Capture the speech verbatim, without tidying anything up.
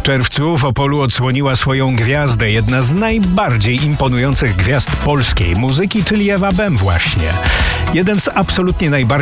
czerwcu w Opolu odsłoniła swoją gwiazdę, jedna z najbardziej imponujących gwiazd polskiej muzyki, czyli Ewa Bem właśnie. Jeden z absolutnie najbardziej